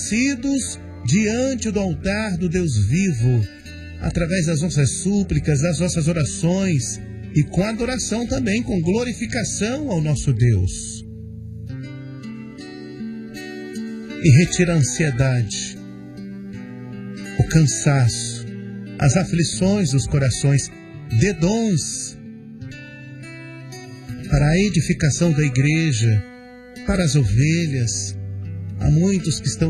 diante do altar do Deus vivo, através das nossas súplicas, das nossas orações e com adoração também, com glorificação ao nosso Deus. E retira a ansiedade, o cansaço, as aflições dos corações, dê dons para a edificação da igreja, para as ovelhas. Há muitos que estão